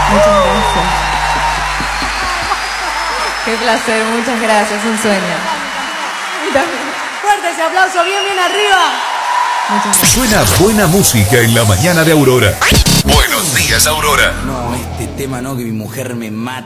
Muchas gracias. Qué placer, muchas gracias, un sueño. Fuerte ese aplauso, bien, bien arriba. Muchas gracias. Suena buena música en la mañana de Aurora. Buenos días, Aurora. No, este tema no, que mi mujer me mata.